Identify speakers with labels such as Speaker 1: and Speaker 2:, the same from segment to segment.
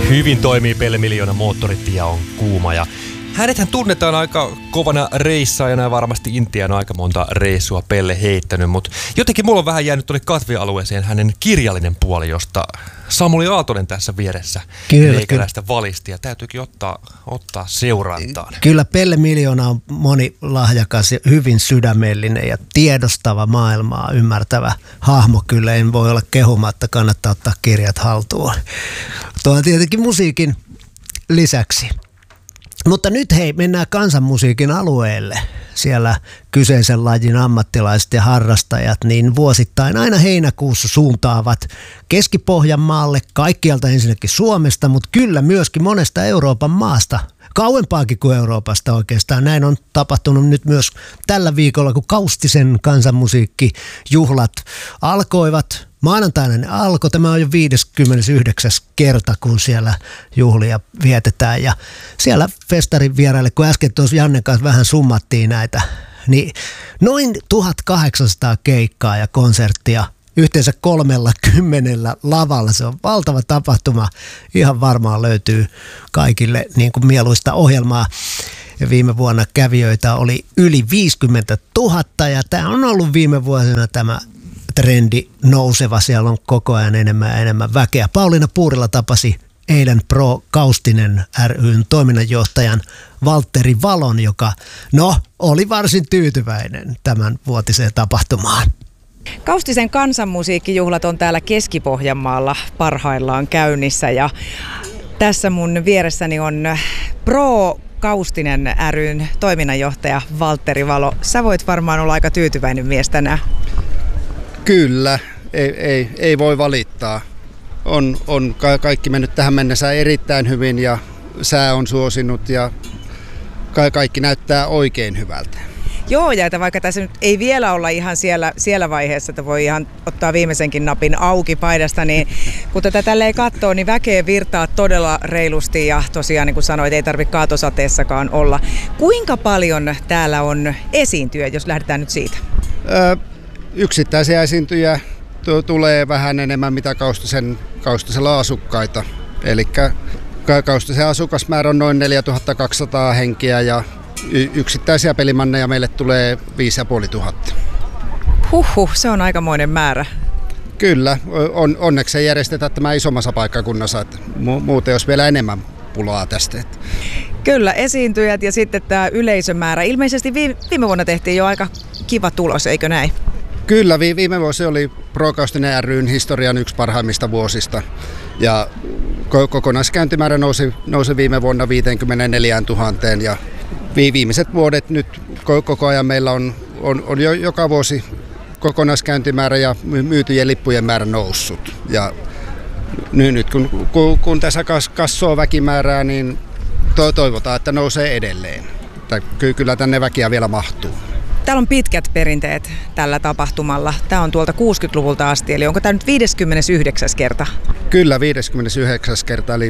Speaker 1: Hyvin toimii Pelle Miljoona, moottoritie on kuuma ja hänethän tunnetaan aika kovana reissaajana ja varmasti Intiaan on aika monta reissua Pelle heittänyt, mutta jotenkin mulla on vähän jäänyt tuonne Katvi-alueeseen hänen kirjallinen puoli, josta Samuli Aaltonen tässä vieressä meikäläistä valisti ja täytyykin ottaa seurantaan.
Speaker 2: Kyllä Pelle Miljoona on monilahjakas ja hyvin sydämellinen ja tiedostava maailmaa ymmärtävä hahmo. Kyllä en voi olla kehumatta, kannattaa ottaa kirjat haltuun. Tuo on tietenkin musiikin lisäksi. Mutta nyt hei, mennään kansanmusiikin alueelle. Siellä kyseisen lajin ammattilaiset ja harrastajat niin vuosittain aina heinäkuussa suuntaavat Keski-Pohjanmaalle, kaikkialta ensinnäkin Suomesta, mutta kyllä myöskin monesta Euroopan maasta. Kauempaakin kuin Euroopasta oikeastaan. Näin on tapahtunut nyt myös tällä viikolla, kun Kaustisen kansanmusiikkijuhlat alkoivat. Maanantaina ne alkoi. Tämä on jo 59. kerta, kun siellä juhlia vietetään. Ja siellä festarin vieraille, kun äsken tuossa Jannen kanssa vähän summattiin näitä, niin noin 1800 keikkaa ja konserttia yhteensä 30 lavalla. Se on valtava tapahtuma. Ihan varmaan löytyy kaikille niin kuin mieluista ohjelmaa. Ja viime vuonna kävijöitä oli yli 50 000 ja tämä on ollut viime vuosina tämä trendi nouseva. Siellä on koko ajan enemmän ja enemmän väkeä. Pauliina Puurila tapasi eilen Pro Kaustinen ry:n toiminnanjohtajan Valtteri Valon, joka oli varsin tyytyväinen tämän vuotiseen tapahtumaan.
Speaker 3: Kaustisen kansanmusiikkijuhlat on täällä Keski-Pohjanmaalla parhaillaan käynnissä ja tässä mun vieressäni on Pro Kaustinen ry:n toiminnanjohtaja Valtteri Valo. Sä voit varmaan olla aika tyytyväinen mies tänään.
Speaker 4: Kyllä, ei voi valittaa. On kaikki mennyt tähän mennessä erittäin hyvin ja sää on suosinut ja kaikki näyttää oikein hyvältä.
Speaker 3: Joo, ja että vaikka tässä nyt ei vielä olla ihan siellä vaiheessa, että voi ihan ottaa viimeisenkin napin auki paidasta, niin kun tätä tälleen katsoo, niin väkeä virtaa todella reilusti ja tosiaan niin kuin sanoit, ei tarvitse kaatosateessakaan olla. Kuinka paljon täällä on esiintyjä, jos lähdetään nyt siitä?
Speaker 4: Yksittäisiä esiintyjä tulee vähän enemmän mitä Kaustisella asukkaita. Eli Kaustisen asukasmäärä on noin 4200 henkeä ja yksittäisiä pelimanneja meille tulee 5500.
Speaker 3: Se on aikamoinen määrä.
Speaker 4: Kyllä, onneksi ei järjestetä tämä isommassa paikkakunnassa, että muuten olisi vielä enemmän pulaa tästä.
Speaker 3: Kyllä, esiintyjät ja sitten tämä yleisömäärä. Ilmeisesti viime vuonna tehtiin jo aika kiva tulos, eikö näin?
Speaker 4: Kyllä, viime vuosi oli Pro Kaustinen ry:n historian yksi parhaimmista vuosista. Ja kokonaiskäyntimäärä nousi viime vuonna 54 000 ja viimeiset vuodet nyt koko ajan meillä on jo joka vuosi kokonaiskäyntimäärä ja myytyjen lippujen määrä noussut. Ja nyt kun tässä kasvaa väkimäärää, niin toivotaan, että nousee edelleen. Kyllä tänne väkiä vielä mahtuu.
Speaker 3: Täällä on pitkät perinteet tällä tapahtumalla. Tämä on tuolta 60-luvulta asti, eli onko tämä nyt 59. kerta?
Speaker 4: Kyllä, 59. kerta, eli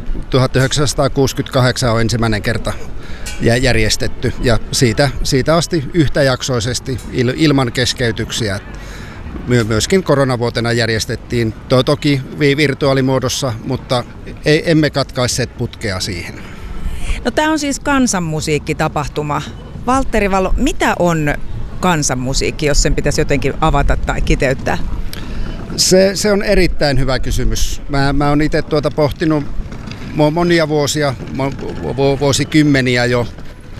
Speaker 4: 1968 on ensimmäinen kerta järjestetty ja siitä asti yhtäjaksoisesti ilman keskeytyksiä. Myöskin koronavuotena järjestettiin, toki virtuaalimuodossa, mutta emme katkaisseet putkea siihen.
Speaker 3: No, tämä on siis kansanmusiikkitapahtuma. Valtteri Valo, mitä on kansanmusiikki, jos sen pitäisi jotenkin avata tai kiteyttää?
Speaker 4: Se on erittäin hyvä kysymys. Mä oon itse pohtinut monia vuosia, vuosikymmeniä jo.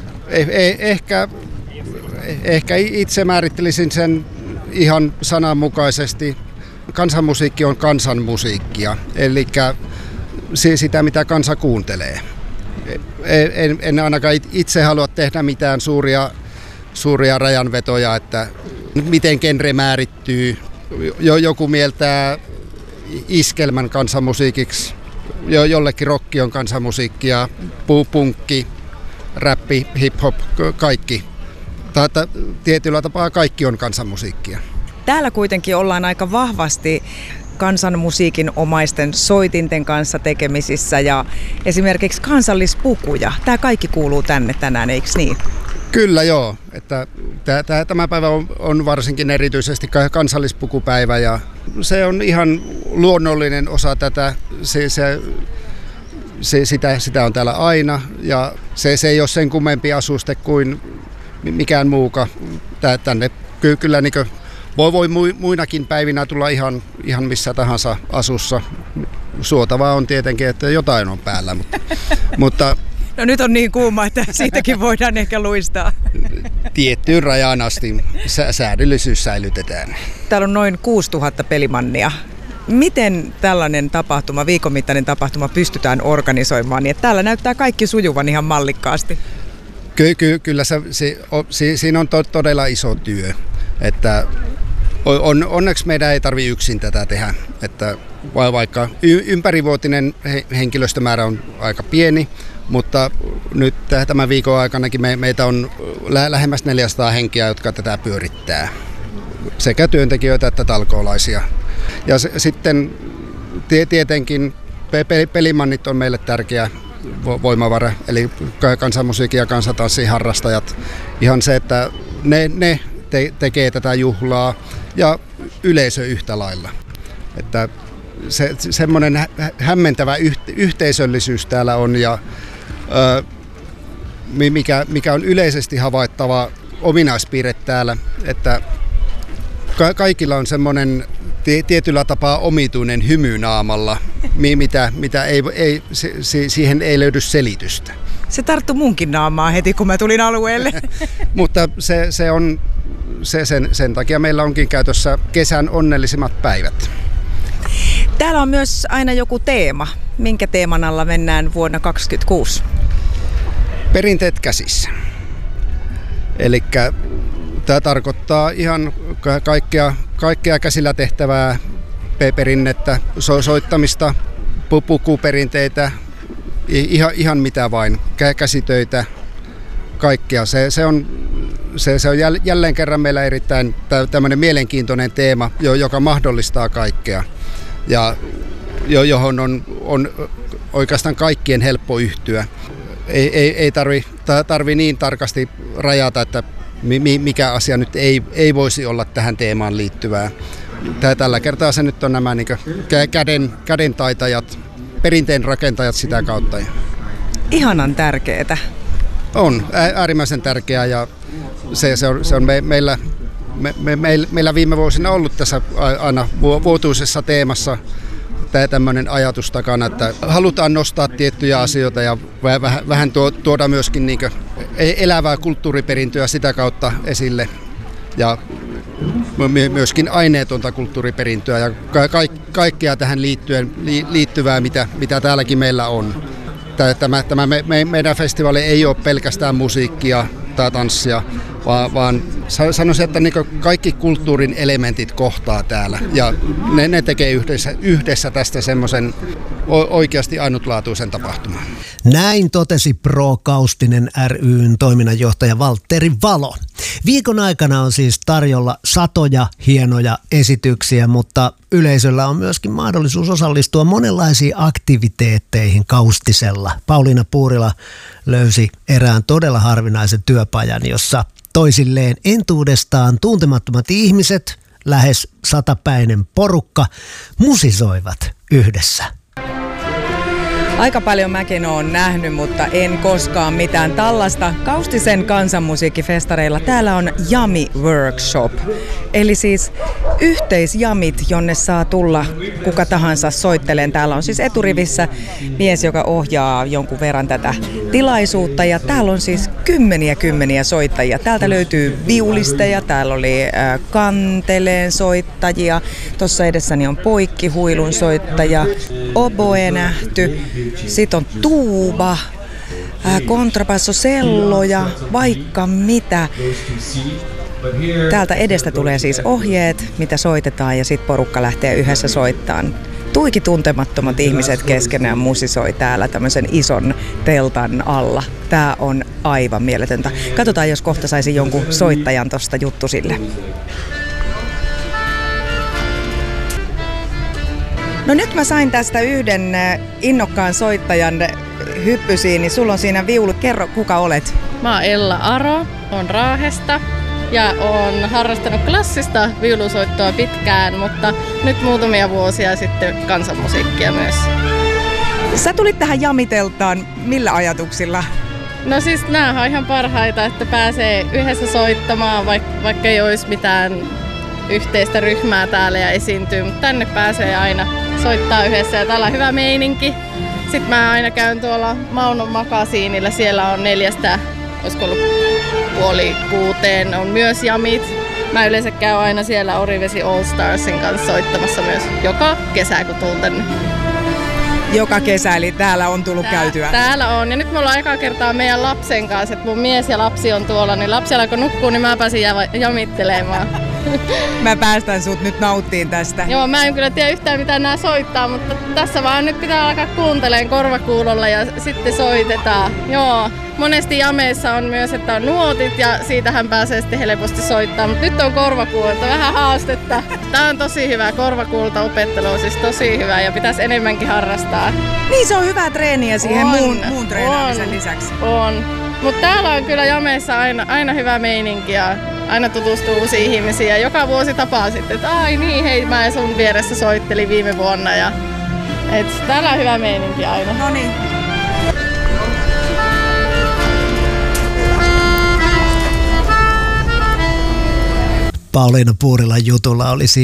Speaker 4: Ehkä itse määrittelisin sen ihan sananmukaisesti. Kansanmusiikki on kansanmusiikkia, eli sitä mitä kansa kuuntelee. En ainakaan itse halua tehdä mitään suuria rajanvetoja, että miten genre määrittyy. Joku mieltää iskelmän kansanmusiikiksi, jollekin rokki on kansanmusiikkia, punkki, räppi, hip-hop, kaikki. Tietyllä tapaa kaikki on kansanmusiikkia.
Speaker 3: Täällä kuitenkin ollaan aika vahvasti kansanmusiikin omaisten soitinten kanssa tekemisissä ja esimerkiksi kansallispukuja. Tämä kaikki kuuluu tänne tänään, eikö niin?
Speaker 4: Kyllä joo. Että tämä päivä on varsinkin erityisesti kansallispukupäivä ja se on ihan luonnollinen osa tätä. sitä on täällä aina ja se ei ole sen kummempi asuste kuin mikään muuka. Tänne kyllä niin voi muinakin päivinä tulla ihan missä tahansa asussa. Suotavaa on tietenkin, että jotain on päällä, mutta
Speaker 3: no nyt on niin kuuma, että siitäkin voidaan ehkä luistaa.
Speaker 4: Tiettyyn rajaan asti säädöllisyys säilytetään.
Speaker 3: Täällä on noin 6000 pelimannia. Miten tällainen tapahtuma, viikon mittainen tapahtuma pystytään organisoimaan niin, että täällä näyttää kaikki sujuvan ihan mallikkaasti?
Speaker 4: Kyllä siinä on todella iso työ. Että onneksi meidän ei tarvitse yksin tätä tehdä. Että vaikka ympärivuotinen henkilöstömäärä on aika pieni, mutta nyt tämän viikon aikanakin meitä on lähemmäs 400 henkeä, jotka tätä pyörittää. Sekä työntekijöitä että talkoolaisia. Ja sitten tietenkin pelimannit on meille tärkeä voimavara, eli kansanmusiikin ja kansantanssin harrastajat. Ihan se, että ne tekee tätä juhlaa ja yleisö yhtä lailla. Että semmoinen hämmentävä yhteisöllisyys täällä on ja mikä on yleisesti havaittava ominaispiirre täällä, että kaikilla on semmoinen tietyllä tapaa omituinen hymy naamalla, mitä siihen ei löydy selitystä.
Speaker 3: Se tarttui munkin naamaan heti, kun mä tulin alueelle.
Speaker 4: Mutta sen takia meillä onkin käytössä kesän onnellisimmat päivät.
Speaker 3: Täällä on myös aina joku teema. Minkä teeman alla mennään vuonna 2026?
Speaker 4: Perinteet käsissä. Elikkä tämä tarkoittaa ihan kaikkea käsillä tehtävää perinnettä, soittamista, pukuperinteitä, ihan mitä vain, käsitöitä, kaikkea. Se on jälleen kerran meillä erittäin tämmöinen mielenkiintoinen teema, joka mahdollistaa kaikkea ja johon on oikeastaan kaikkien helppo yhtyä. Ei tarvi niin tarkasti rajata, että mikä asia nyt ei voisi olla tähän teemaan liittyvää. Tällä kertaa se nyt on nämä niin kädentaitajat, perinteen rakentajat sitä kautta.
Speaker 3: Ihanan tärkeetä.
Speaker 4: On äärimmäisen tärkeää ja se on meillä viime vuosina ollut tässä aina vuotuisessa teemassa tämmöinen ajatus takana, että halutaan nostaa tiettyjä asioita ja vähän tuoda myöskin niin elävää kulttuuriperintöä sitä kautta esille ja myöskin aineetonta kulttuuriperintöä ja kaikkea tähän liittyvää, mitä täälläkin meillä on. Meidän festivaali ei ole pelkästään musiikkia tai tanssia, vaan sanoisin, että niin kaikki kulttuurin elementit kohtaa täällä ja ne tekee yhdessä tästä semmoisen oikeasti ainutlaatuisen tapahtuman.
Speaker 2: Näin totesi Pro Kaustinen ry:n toiminnanjohtaja Valtteri Valo. Viikon aikana on siis tarjolla satoja hienoja esityksiä, mutta yleisöllä on myöskin mahdollisuus osallistua monenlaisiin aktiviteetteihin Kaustisella. Pauliina Puurila löysi erään todella harvinaisen työpajan, jossa toisilleen entuudestaan tuntemattomat ihmiset, lähes 100-päinen porukka, musisoivat yhdessä.
Speaker 3: Aika paljon mäkin oon nähnyt, mutta en koskaan mitään tällaista. Kaustisen kansanmusiikkifestareilla täällä on Jami Workshop. Eli siis yhteisjamit, jonne saa tulla kuka tahansa soittelemaan. Täällä on siis eturivissä mies, joka ohjaa jonkun verran tätä tilaisuutta. Ja täällä on siis kymmeniä soittajia. Täältä löytyy viulisteja, täällä oli kanteleen soittajia. Tuossa edessäni on poikkihuilun soittaja, oboe nähty. Sitten on tuuba, kontrabasso, sello ja vaikka mitä. Täältä edestä tulee siis ohjeet, mitä soitetaan ja sitten porukka lähtee yhdessä soittamaan. Tuiki tuntemattomat ihmiset keskenään musisoi täällä tämmöisen ison teltan alla. Tää on aivan mieletöntä. Katsotaan, jos kohta saisi jonkun soittajan tosta juttusille. No nyt mä sain tästä yhden innokkaan soittajan hyppysiin, niin sulla on siinä viulu. Kerro, kuka olet?
Speaker 5: Mä oon Ella Aro, oon Raahesta ja oon harrastanut klassista viulusoittoa pitkään, mutta nyt muutamia vuosia sitten kansanmusiikkia myös.
Speaker 3: Sä tulit tähän Jamiteltaan millä ajatuksilla?
Speaker 5: No siis nämä on ihan parhaita, että pääsee yhdessä soittamaan, vaikka ei olisi mitään yhteistä ryhmää täällä ja esiintyy, mutta tänne pääsee aina soittaa yhdessä ja täällä on hyvä meininki. Sitten mä aina käyn tuolla Maunon makasiinilla, siellä on 4, olisiko ollut 5:30, on myös jamit. Mä yleensä käyn aina siellä Orivesi All Starsin kanssa soittamassa myös joka kesä, kun tuun tänne.
Speaker 3: Joka kesä, eli täällä on tullut käytyä.
Speaker 5: Täällä on, ja nyt me ollaan ekaa kertaa meidän lapsen kanssa, että mun mies ja lapsi on tuolla, niin lapsi alkoi nukkua, niin mä pääsin jamittelemaan.
Speaker 3: Mä päästän sut nyt nauttiin tästä.
Speaker 5: Joo, mä en kyllä tiedä yhtään mitä nää soittaa, mutta tässä vaan nyt pitää alkaa kuuntelemaan korvakuulolla ja sitten soitetaan. Joo, monesti jameissa on myös, että on nuotit ja siitähän pääsee sitten helposti soittamaan, mutta nyt on korvakuulta, vähän haastetta. Tää on tosi hyvä, korvakuulta opettelu on siis tosi hyvä ja pitäisi enemmänkin harrastaa.
Speaker 3: Niin, se on hyvää treeniä siihen muun treenaamisen lisäksi.
Speaker 5: On. Mutta täällä on kyllä jameissa aina hyvä meininki ja aina tutustuu uusiin ihmisiin ja joka vuosi tapaa sitten, että ai niin, hei, mä sun vieressä soittelin viime vuonna ja täällä on hyvä meininki aina.
Speaker 3: No niin.
Speaker 2: Pauliina Puurilan jutulla oli